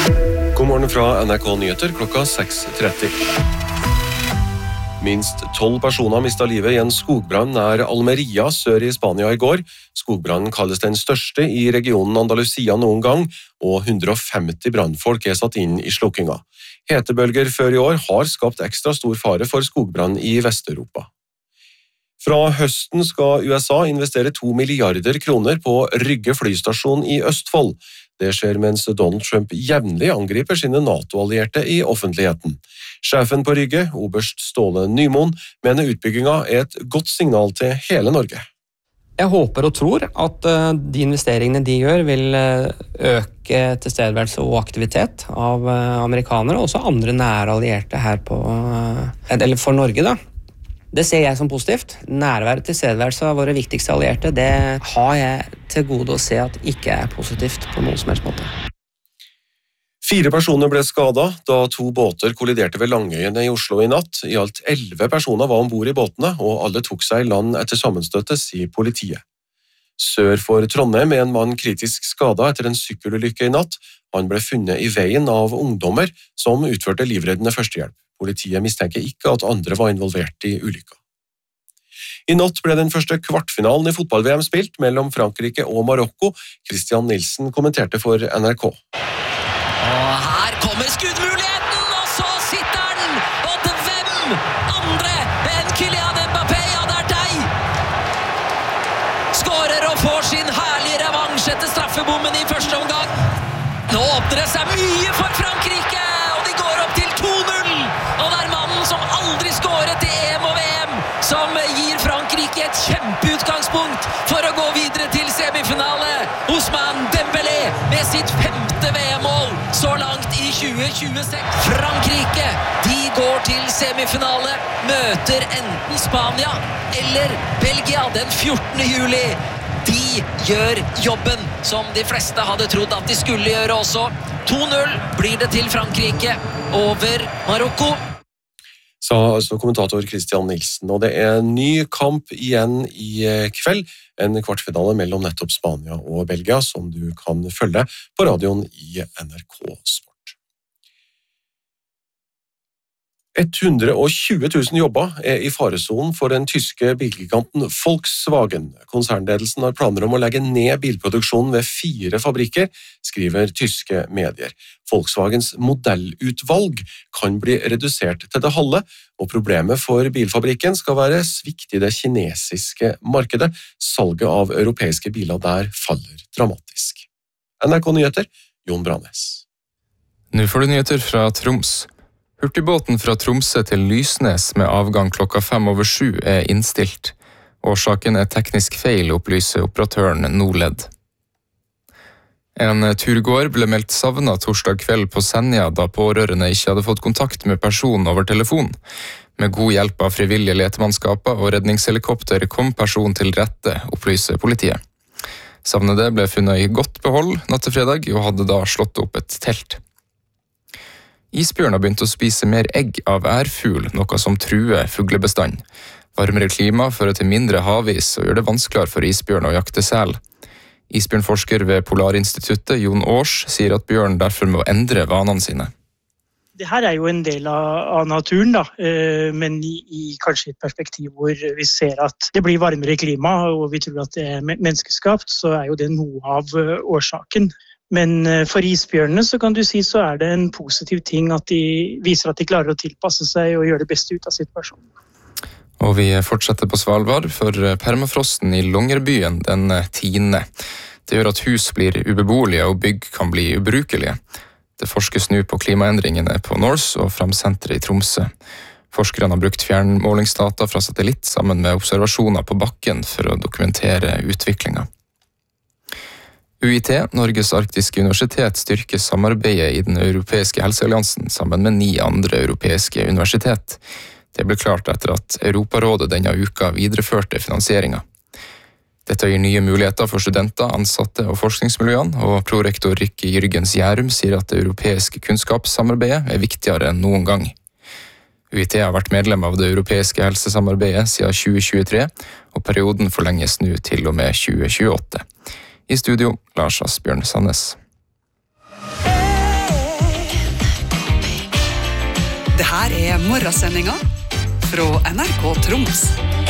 God morgen fra NRK Nyheter klokka 6:30. Minst 12 personer mistet livet i en skogbrann nær Almeria sør i Spania i går. Skogbrannen kalles den største i regionen Andalusia noen gang, og 150 brannfolk er satt inn i slukkinga. Hetebølger før i år har skapt ekstra stor fare for skogbrann i Vest-Europa. Fra høsten skal USA investere 2 milliarder kroner på Rygge flystasjon i Østfold. Det skjer mens Donald Trump jevnlig angriper sine NATO-allierte i offentligheten. Sjefen på Rygge, oberst Ståle Nymoen, mener utbygginga er et godt signal til hele Norge. Jeg håper og tror at de investeringene de gjør vil øke tilstedeværelse og aktivitet av amerikanere, og også andre nære allierte her for Norge da. Det ser jeg som positivt. Nærværet tilstedeværelse av våre viktigste allierte, det har jeg til gode å se at ikke er positivt på noen som helst måte. 4 personer ble skadet da 2 båter kolliderte ved Langøyene i Oslo i natt. I alt 11 personer var ombord i båtene, og alle tok seg i land etter sammenstøtet, sier politiet. Sør for Trondheim er en mann kritisk skadet etter en sykkelulykke i natt. Han ble funnet i veien av ungdommer som utførte livreddende førstehjelp. Politiet mistenker ikke at andre var involvert i ulykka. I natt ble den første kvartfinalen i fotball-VM spilt mellom Frankrike og Marokko. Christian Nilsen kommenterte for NRK. Og her kommer skuddmuligheten, og så sitter den! Og til hvem andre enn Kylian Mbappé? Ja, det er deg! Skårer og får sin herlige revansj etter straffebommen i første omgang. Nå åpner det seg mye for Frankrike, og de går opp til 2-0. Og det er mannen som aldri skåret i EM og VM, som gir Frankrike et kjempeutgangspunkt for å gå videre til semifinale. Ousmane Dembélé med sitt 5. VM-mål så langt i 2026. Frankrike, de går til semifinale, møter enten Spania eller Belgia den 14. juli. De gjør jobben som de fleste hadde trodd at de skulle gjøre også. 2-0 blir det til Frankrike over Marokko. Sa altså kommentator Christian Nilsen, og det er en ny kamp igjen i kveld. En kvartfinale mellom nettopp Spania og Belgia, som du kan følge på radioen i NRK Sport. 120 000 jobber er i faresonen for den tyske bilgiganten Volkswagen. Konsernledelsen har planer om å legge ned bilproduksjonen ved 4 fabrikker, skriver tyske medier. Volkswagens modellutvalg kan bli redusert til det halve, og problemet for bilfabrikken skal være svikt i det kinesiske markedet. Salget av europeiske biler der faller dramatisk. NRK Nyheter, Jon Branes. Nå får du nyheter fra Troms. Hurtigbåten fra Tromsø til Lysnes med avgang klokka 6:05 er innstilt. Årsaken er teknisk feil, opplyser operatøren Nordled. En turgåer ble meldt savnet torsdag kveld på Senja da pårørende ikke hadde fått kontakt med personen over telefon. Med god hjelp av frivillige letemannskaper og redningshelikopter kom personen til rette, opplyser politiet. Savnede ble funnet i godt behold natt til fredag og hadde da slått opp et telt. Isbjørn har begynt å spise mer egg av ærfugl, noe som truer fuglebestand. Varmere klima fører til mindre havis og gjør det vanskeligere for isbjørn å jakte sel. Isbjørnforsker ved Polarinstituttet, Jon Års, sier at bjørn derfor må endre vanene sine. Det her er jo en del av naturen, da, men i kanskje et perspektiv hvor vi ser at det blir varmere klima, og vi tror at det er menneskeskapt, så er jo det noe av årsaken. Men for isbjørnene så kan du si så er det en positiv ting at de viser at de klarer å tilpasse seg og gjøre det beste ut av situasjonen. Og vi fortsetter på Svalbard for permafrosten i Longyearbyen den 10. Det gjør at hus blir ubeboelige og bygg kan bli ubrukelige. Det forskes nå på klimaendringene på Norse og Framsenteret i Tromsø. Forskerne har brukt fjernmålingsdata fra satellitt sammen med observasjoner på bakken for å dokumentere utviklingen. UiT, Norges arktiske universitet, styrker samarbeidet i den europeiske helsealliansen sammen med 9 andre europeiske universitet. Det ble klart etter at Europarådet denne uka videreførte finansieringen. Dette gir nye muligheter for studenter, ansatte og forskningsmiljøene, og prorektor Rikke Jørgens Gjærum sier at det europeiske kunnskapssamarbeidet er viktigere enn noen gang. UiT har vært medlem av det europeiske helsesamarbeidet siden 2023, og perioden forlenges nå til og med 2028. I studio, Lars Asbjørn Sandnes. Det her morgensendinga fra NRK Troms.